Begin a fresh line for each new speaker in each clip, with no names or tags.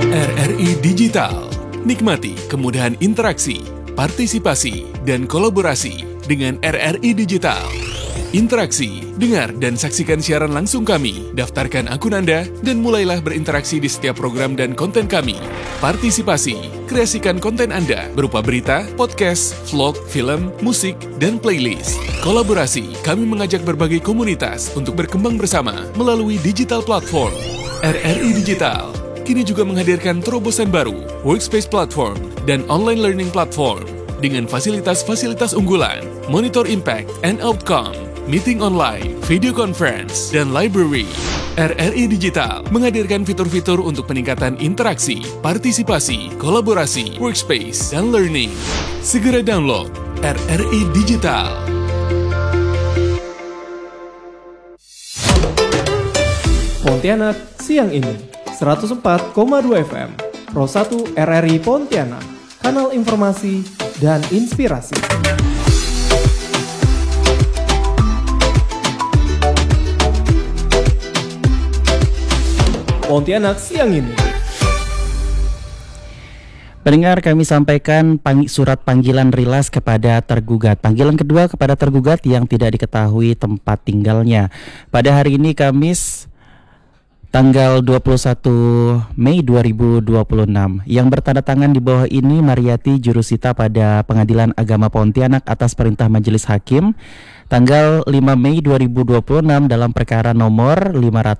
RRI Digital. Nikmati kemudahan interaksi, partisipasi, dan kolaborasi dengan RRI Digital. Interaksi, dengar dan saksikan siaran langsung kami, daftarkan akun Anda, dan mulailah berinteraksi di setiap program dan konten kami. Partisipasi, kreasikan konten Anda berupa berita, podcast, vlog, film, musik, dan playlist. Kolaborasi, kami mengajak berbagai komunitas untuk berkembang bersama melalui digital platform. RRI Digital kini juga menghadirkan terobosan baru, workspace platform, dan online learning platform dengan fasilitas-fasilitas unggulan, monitor impact and outcome, meeting online, video conference, dan library. RRI Digital menghadirkan fitur-fitur untuk peningkatan interaksi, partisipasi, kolaborasi, workspace, dan learning. Segera download RRI Digital.
Pontianak siang ini 104,2 FM Pro 1 RRI Pontianak, kanal informasi dan inspirasi. Pontianak siang ini.
Pendengar, kami sampaikan surat panggilan rilas kepada tergugat. Panggilan kedua kepada tergugat yang tidak diketahui tempat tinggalnya. Pada hari ini Kamis tanggal 21 Mei 2026. Yang bertanda tangan di bawah ini Mariati Jurusita pada Pengadilan Agama Pontianak atas perintah Majelis Hakim tanggal 5 Mei 2026 dalam perkara nomor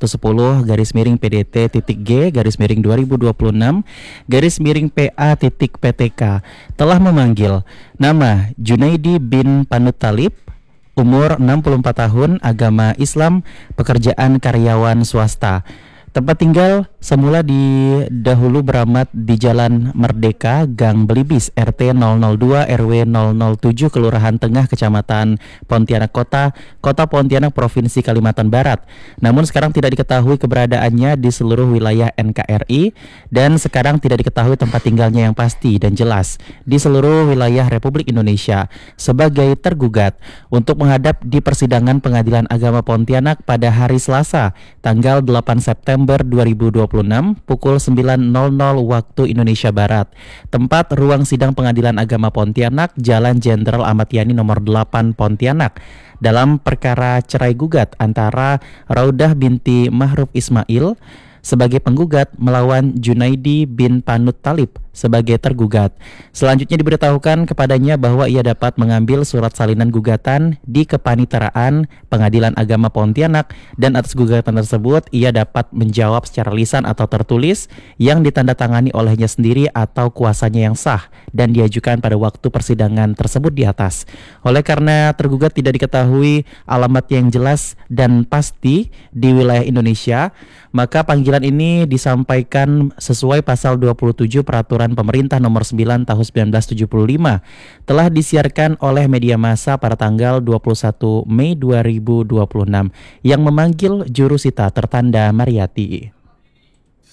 510-G/2026/PA.PTK telah memanggil nama Junaidi bin Panut Talib, umur 64 tahun, agama Islam, pekerjaan karyawan swasta. Tempat tinggal semula dahulu beramat di Jalan Merdeka, Gang Belibis, RT 002 RW 007, Kelurahan Tengah, Kecamatan Pontianak Kota, Kota Pontianak, Provinsi Kalimantan Barat. Namun sekarang tidak diketahui keberadaannya di seluruh wilayah NKRI dan sekarang tidak diketahui tempat tinggalnya yang pasti dan jelas di seluruh wilayah Republik Indonesia sebagai tergugat untuk menghadap di persidangan Pengadilan Agama Pontianak pada hari Selasa, tanggal 8 September 2026 pukul 9.00 waktu Indonesia Barat. Tempat ruang sidang Pengadilan Agama Pontianak, Jalan Jenderal Ahmad Yani nomor 8 Pontianak, dalam perkara cerai gugat antara Raudah binti Mahruf Ismail sebagai penggugat melawan Junaidi bin Panut Talib sebagai tergugat. Selanjutnya diberitahukan kepadanya bahwa ia dapat mengambil surat salinan gugatan di Kepaniteraan Pengadilan Agama Pontianak dan atas gugatan tersebut ia dapat menjawab secara lisan atau tertulis yang ditandatangani olehnya sendiri atau kuasanya yang sah dan diajukan pada waktu persidangan tersebut di atas. Oleh karena tergugat tidak diketahui alamat yang jelas dan pasti di wilayah Indonesia, maka panggilan ini disampaikan sesuai pasal 27 Peraturan Pemerintah Nomor 9 Tahun 1975 telah disiarkan oleh media massa pada tanggal 21 Mei 2026 yang memanggil Jurusita tertanda Mariati.